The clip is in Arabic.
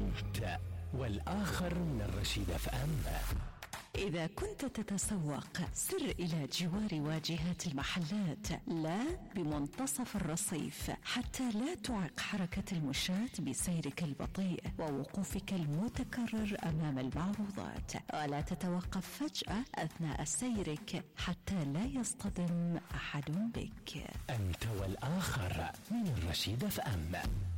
أنت والآخر من الرشيد FM. إذا كنت تتسوق سر إلى جوار واجهات المحلات، لا بمنتصف الرصيف، حتى لا تعق حركة المشاة بسيرك البطيء ووقوفك المتكرر أمام المعروضات، ولا تتوقف فجأة أثناء سيرك حتى لا يصطدم أحد بك. أنت والآخر من الرشيد FM.